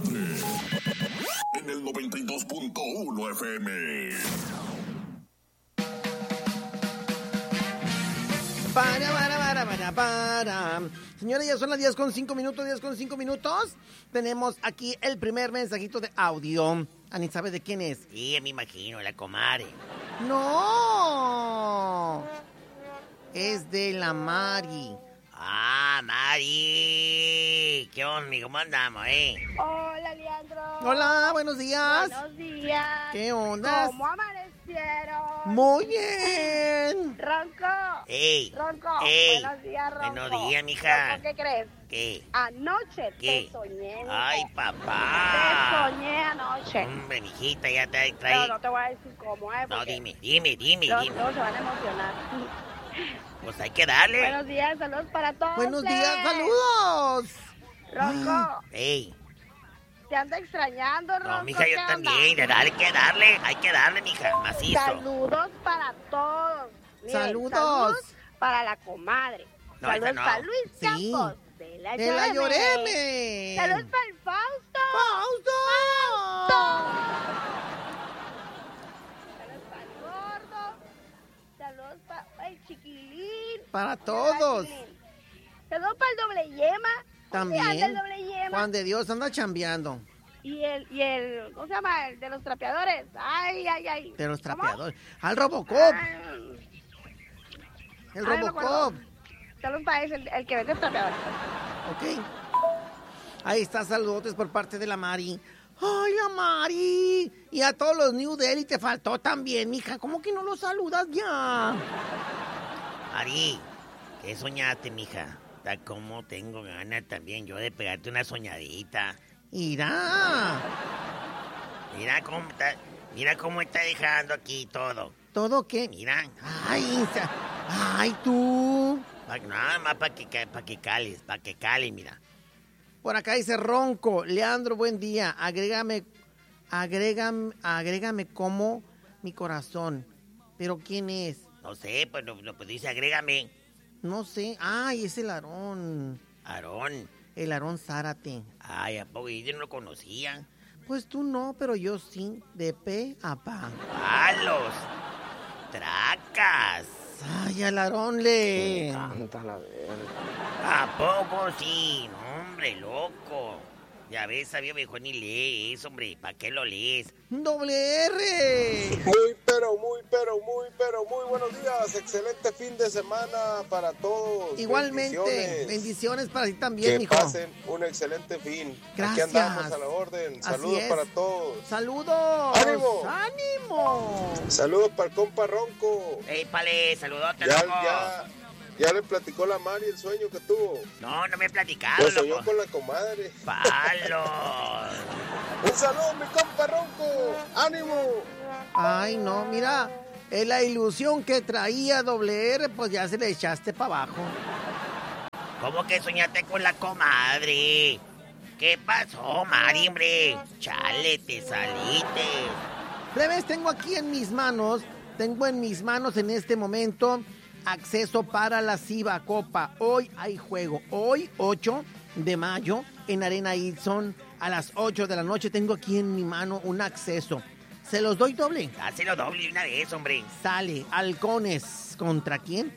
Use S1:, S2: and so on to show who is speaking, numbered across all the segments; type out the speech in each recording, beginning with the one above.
S1: tarde. En el 92.1 FM.
S2: Para. Señores, ya son las 10:05 minutos, 10:05 minutos. Tenemos aquí el primer mensajito de audio. Ani, ¿sabe de quién es?
S3: Sí, me imagino, la comadre.
S2: ¡No! Es de la Mari.
S3: Ah, Mari. ¿Qué onda, amigo? ¿Cómo andamos,
S4: Hola, Leandro.
S2: Hola, buenos días.
S4: Buenos días.
S2: ¿Qué onda?
S4: ¿Cómo amanecieron?
S2: Muy bien.
S4: Ronco.
S3: ¡Ey!
S4: Ronco.
S3: ¡Ey!
S4: Buenos días, Ronco.
S3: Buenos días, mija.
S4: Ronco, ¿qué crees?
S3: ¿Qué?
S4: Anoche
S3: ¿Qué?
S4: te soñé. mijo.
S3: ¡Ay,
S4: Te
S3: papá!
S4: soñé anoche.
S3: Hombre, mijita, ya te
S4: Pero
S3: trae.
S4: no te voy a decir cómo es.
S3: No,
S4: porque
S3: dime.
S4: Luego se van a emocionar.
S3: Pues hay que darle.
S4: Buenos días, saludos para todos.
S2: Buenos días, saludos.
S4: Ronco,
S3: ¡Ey!
S4: te ando extrañando, Ronco.
S3: No, mija, yo
S4: ¿qué onda?
S3: también. Hay que darle, mija. Macizo.
S4: Saludos para todos. Miren,
S2: Saludos.
S4: Para la comadre.
S3: No,
S4: Saludos
S3: esa no.
S4: para Luis
S2: Sí.
S4: Campos. De la
S2: Lloreme.
S4: Saludos para el Fausto.
S2: ¡Fausto!
S4: Saludos para el gordo. Saludos para el chiquilín.
S2: Para todos.
S4: Saludos para el doble yema. ¿Dónde anda el
S2: También.
S4: doble yema?
S2: Juan de Dios anda chambeando.
S4: Y el, ¿cómo se llama? El de los trapeadores. Ay.
S2: De los
S4: ¿Cómo?
S2: trapeadores. Al Robocop.
S4: Ay,
S2: El
S4: no me
S2: Robocop.
S4: acuerdo. Saludos para ese, el que vende trapeadores.
S2: Ok. Ahí está, saludotes por parte de la Mari. ¡Ay, la Mari! Y a todos los New Delhi te faltó también, mija. ¿Cómo que no los saludas ya?
S3: Mari, ¿qué soñaste, mija? Está como tengo ganas también yo de pegarte una soñadita.
S2: Irá.
S3: Mira cómo está dejando aquí todo.
S2: ¿Todo qué?
S3: Mira,
S2: Ay, tú.
S3: nada más para que cales, mira.
S2: Por acá dice Ronco. Leandro, buen día. Agrégame como mi corazón. ¿Pero quién es?
S3: No sé, pues dice agrégame.
S2: No sé. Ay, es el Aarón.
S3: Aarón.
S2: El Aarón Zárate.
S3: Ay, ¿a poco yo no lo conocía?
S2: Pues tú no, pero yo sí. De pe a pa.
S3: ¡Palos! ¡Tracas!
S2: Ay, al Aarón le.
S5: Canta la verga.
S3: ¿A poco sí? No, hombre, loco. Ya ves, sabía mejor ni lees, hombre. ¿Para qué lo lees?
S2: ¡Doble R!
S5: Muy buenos días. Excelente fin de semana para todos.
S2: Igualmente. Bendiciones para ti también,
S5: Que
S2: mijo.
S5: pasen un excelente fin.
S2: Gracias.
S5: Aquí andamos a la orden.
S2: Así
S5: Saludos
S2: es.
S5: para todos.
S2: ¡Saludos!
S5: ¡Ánimo!
S2: ¡Ánimo!
S5: Saludos para el compa Ronco.
S3: ¡Ey, pale! ¡Saludote, loco!
S5: Ya le platicó la Mari el sueño que tuvo.
S3: No me he platicado,
S5: Pues soñó
S3: loco.
S5: con la comadre.
S3: ¡Palos!
S5: Un saludo, mi compa Ronco. ¡Ánimo!
S2: Ay, no, mira. Es la ilusión que traía doble R, pues ya se le echaste para abajo.
S3: ¿Cómo que soñaste con la comadre? ¿Qué pasó, Mari, hombre? Chale, te saliste.
S2: Plebes, tengo en mis manos en este momento acceso para la Ciba Copa. Hoy hay juego. Hoy, 8 de mayo, en Arena Hudson, a las 8 de la noche. Tengo aquí en mi mano un acceso. ¿Se los doy doble?
S3: Dáselo doble una vez, hombre.
S2: Sale, Halcones. ¿Contra quién?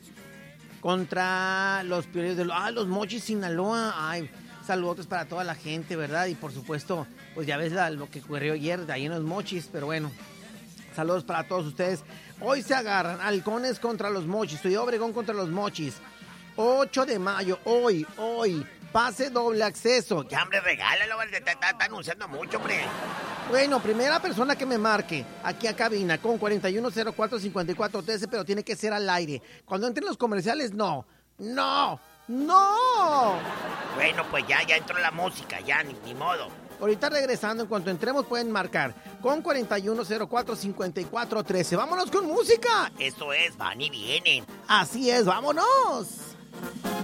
S2: Contra los Pioneros de los Mochis, Sinaloa. Ay, saludos para toda la gente, ¿verdad? Y por supuesto, pues ya ves lo que ocurrió ayer de ahí en los Mochis, pero bueno. Saludos para todos ustedes. Hoy se agarran Halcones contra los Mochis. Soy Obregón contra los Mochis. 8 de mayo, hoy. Pase doble acceso.
S3: Ya, hombre, regálalo, está anunciando mucho, hombre.
S2: Bueno, primera persona que me marque aquí a cabina con 4104-5413, pero tiene que ser al aire. Cuando entren los comerciales, no.
S3: Bueno, pues ya entró la música, ya, ni modo.
S2: Ahorita regresando, en cuanto entremos pueden marcar con 4104-5413. ¡Vámonos con música!
S3: Eso es, van y vienen.
S2: Así es, vámonos.